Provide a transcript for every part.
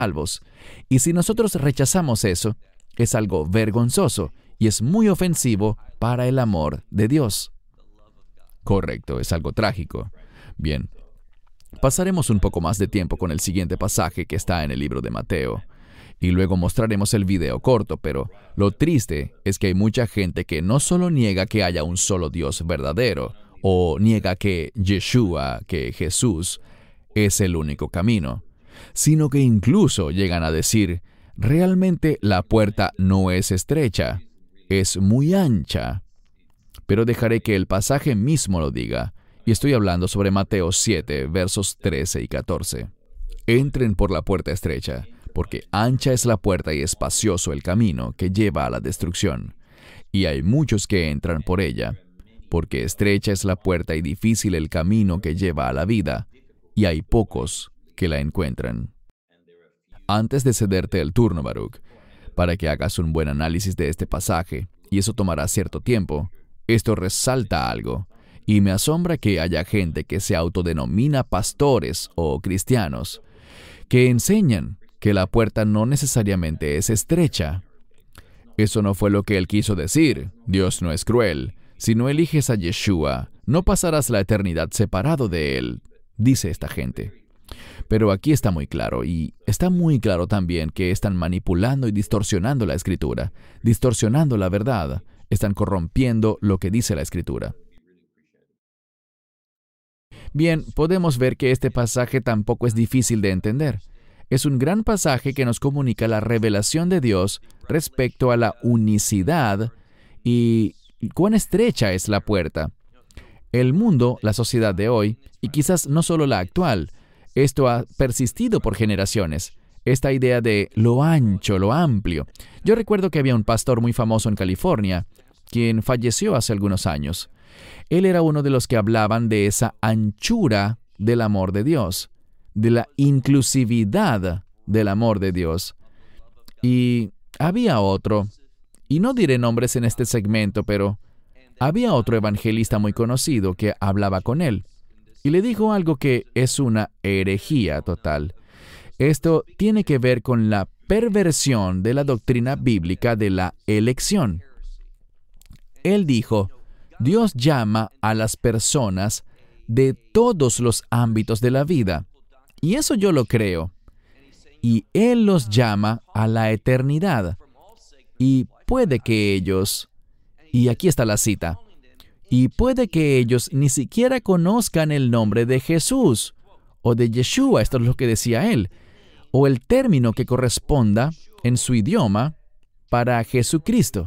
salvos. Y si nosotros rechazamos eso, es algo vergonzoso y es muy ofensivo para el amor de Dios. Correcto, es algo trágico. Bien, pasaremos un poco más de tiempo con el siguiente pasaje que está en el libro de Mateo. Y luego mostraremos el video corto, pero lo triste es que hay mucha gente que no solo niega que haya un solo Dios verdadero, o niega que Yeshua, que Jesús, es el único camino, sino que incluso llegan a decir, realmente la puerta no es estrecha, es muy ancha. Pero dejaré que el pasaje mismo lo diga, y estoy hablando sobre Mateo 7, versos 13 y 14. Entren por la puerta estrecha, porque ancha es la puerta y espacioso el camino que lleva a la destrucción, y hay muchos que entran por ella, porque estrecha es la puerta y difícil el camino que lleva a la vida, y hay pocos que la encuentran. Antes de cederte el turno, Baruch, para que hagas un buen análisis de este pasaje, y eso tomará cierto tiempo, esto resalta algo, y me asombra que haya gente que se autodenomina pastores o cristianos, que enseñan que la puerta no necesariamente es estrecha. Eso no fue lo que él quiso decir. Dios no es cruel. Si no eliges a Yeshua, no pasarás la eternidad separado de él, dice esta gente. Pero aquí está muy claro, y está muy claro también que están manipulando y distorsionando la Escritura, distorsionando la verdad, están corrompiendo lo que dice la Escritura. Bien, podemos ver que este pasaje tampoco es difícil de entender. Es un gran pasaje que nos comunica la revelación de Dios respecto a la unicidad y cuán estrecha es la puerta. El mundo, la sociedad de hoy, y quizás no solo la actual, esto ha persistido por generaciones. Esta idea de lo ancho, lo amplio. Yo recuerdo que había un pastor muy famoso en California, quien falleció hace algunos años. Él era uno de los que hablaban de esa anchura del amor de Dios, de la inclusividad del amor de Dios. Y había otro, y no diré nombres en este segmento, pero había otro evangelista muy conocido que hablaba con él, y le dijo algo que es una herejía total. Esto tiene que ver con la perversión de la doctrina bíblica de la elección. Él dijo, Dios llama a las personas de todos los ámbitos de la vida. Y eso yo lo creo. Y Él los llama a la eternidad. Y puede que ellos, y aquí está la cita, y puede que ellos ni siquiera conozcan el nombre de Jesús, o de Yeshua, esto es lo que decía él, o el término que corresponda en su idioma para Jesucristo.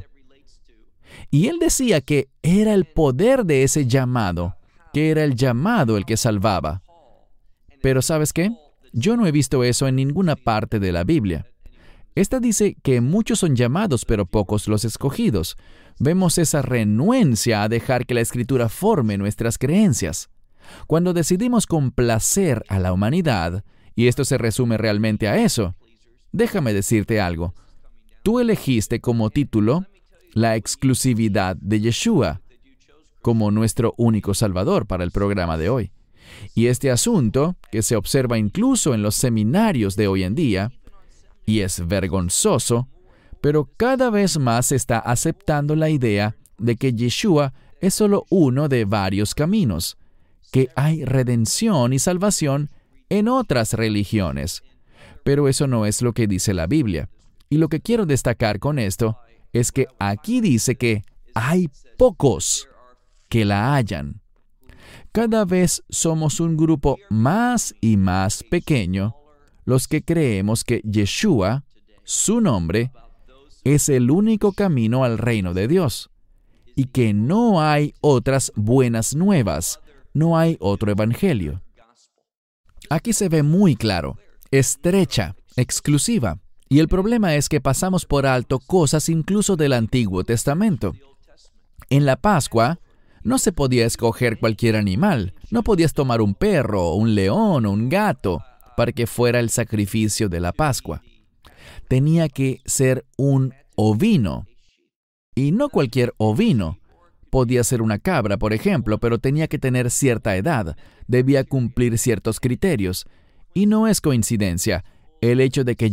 Y él decía que era el poder de ese llamado, que era el llamado el que salvaba. Pero ¿sabes qué? Yo no he visto eso en ninguna parte de la Biblia. Esta dice que muchos son llamados, pero pocos los escogidos. Vemos esa renuencia a dejar que la Escritura forme nuestras creencias. Cuando decidimos complacer a la humanidad, y esto se resume realmente a eso, déjame decirte algo. Tú elegiste como título la exclusividad de Yeshua como nuestro único Salvador para el programa de hoy. Y este asunto, que se observa incluso en los seminarios de hoy en día, y es vergonzoso, pero cada vez más se está aceptando la idea de que Yeshua es solo uno de varios caminos, que hay redención y salvación en otras religiones. Pero eso no es lo que dice la Biblia. Y lo que quiero destacar con esto es que aquí dice que hay pocos que la hallan. Cada vez somos un grupo más y más pequeño los que creemos que Yeshua, su nombre, es el único camino al reino de Dios, y que no hay otras buenas nuevas, no hay otro evangelio. Aquí se ve muy claro, estrecha, exclusiva, y el problema es que pasamos por alto cosas incluso del Antiguo Testamento. En la Pascua, no se podía escoger cualquier animal, no podías tomar un perro, un león o un gato para que fuera el sacrificio de la Pascua. Tenía que ser un ovino. Y no cualquier ovino. Podía ser una cabra, por ejemplo, pero tenía que tener cierta edad. Debía cumplir ciertos criterios. Y no es coincidencia. El hecho de que